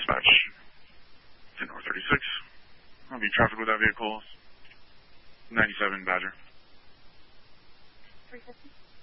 Dispatch. 10 North 36. I'll be traffic with that vehicle. 97 Badger. 350.